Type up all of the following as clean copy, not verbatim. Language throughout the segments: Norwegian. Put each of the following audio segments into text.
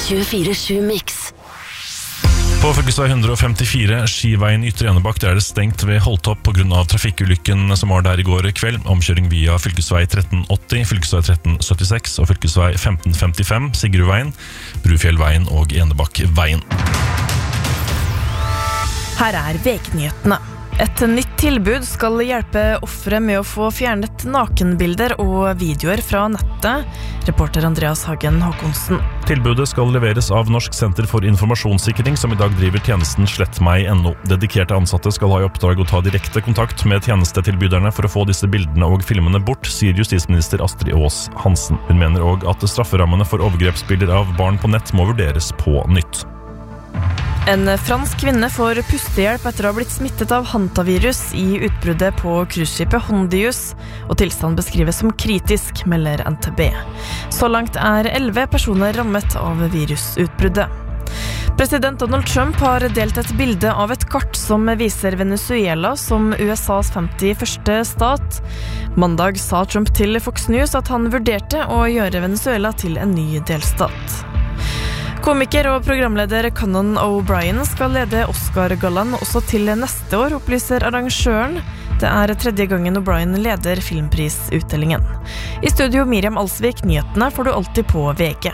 24/7 Mix. På fylkesvei 154 Skiveien Ytre Enebakk er det stengt ved Holtopp på grunn av trafikkulykken som var der i går kveld. Omkjøring via fylkesvei 1380, fylkesvei 1376 og fylkesvei 1555, Sigrudveien, Brufjellveien og Enebakkveien. Her er VG-nyhetene. Et nytt tilbud skal hjelpe offere med å få fjernet nakenbilder og videoer fra nettet. Reporter Andreas Hagen Håkonsen. Tilbudet skal leveres av Norsk senter for informasjonssikring, som i dag driver tjenesten slettmeg.no. Dedikerte ansatte skal ha i oppdrag å ta direkte kontakt med tjenestetilbyderne for å få disse bildene og filmene bort, sier justisminister Astrid Aas Hansen. Hun mener også at strafferammene for overgrepsbilder av barn på nett må vurderes på nytt. En fransk kvinne får pustehjelp etter å ha blitt smittet av hantavirus i utbruddet på cruiseskipet Hondius, og tilstand beskrives som kritisk, melder NTB. Så langt er 11 personer rammet av virusutbruddet. President Donald Trump har delt et bilde av et kart som viser Venezuela som USAs 51. stat. Mandag sa Trump til Fox News at han vurderte å gjøre Venezuela til en ny delstat. Komiker og programleder Conan O'Brien skal lede Oscar-gallaen også til neste år, opplyser arrangøren. Det er 3. gangen O'Brien leder filmprisutdelingen. I studio Miriam Alsvik, nyhetene får du alltid på VG.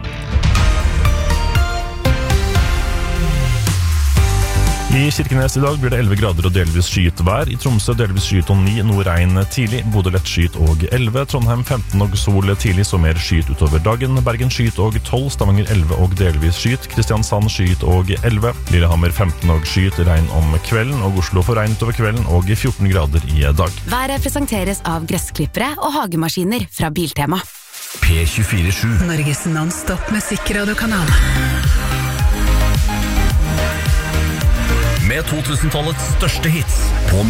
I Kirkenes i dag blir det 11 grader og delvis skyet vær. I Tromsø delvis skyet og 9, noe regn tidlig. Bodø lett skyet og 11. Trondheim 15 og sol tidlig, så mer skyet utover dagen. Bergen skyet og 12. Stavanger 11 og delvis skyet. Kristiansand skyet og 11. Lillehammer 15 og skyet, regn om kvelden. Og Oslo får regn utover kvelden og 14 grader i dag. Været presenteres av gressklippere og hagemaskiner fra Biltema. P24/7 Norges non-stop musikkradiokanal. med 2000-tallets største hits på